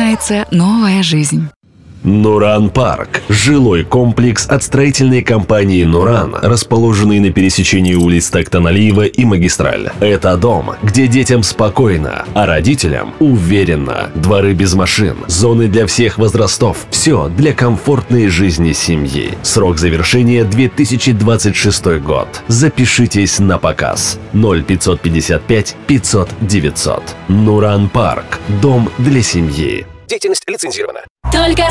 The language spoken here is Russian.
начинается новая жизнь. Нуран Парк – жилой комплекс от строительной компании «Нуран», расположенный на пересечении улиц Токтан-Алиева и Магистраль. Это дом, где детям спокойно, а родителям уверенно. Дворы без машин, зоны для всех возрастов – все для комфортной жизни семьи. Срок завершения – 2026 год. Запишитесь на показ. 0555 500 900. Нуран Парк – дом для семьи. Деятельность лицензирована. Только